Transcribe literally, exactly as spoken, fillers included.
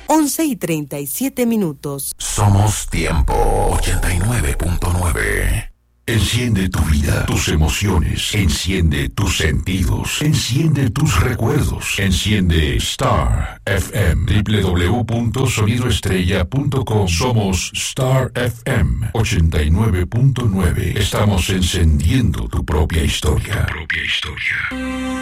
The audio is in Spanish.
once y treinta y siete minutos. Somos Tiempo ochenta y nueve punto nueve. Enciende tu vida, tus emociones, enciende tus sentidos, enciende tus recuerdos, enciende Star F M, doble u doble u doble u punto sonido estrella punto com. Somos Star F M ochenta y nueve punto nueve. Estamos encendiendo tu propia historia. Tu propia historia.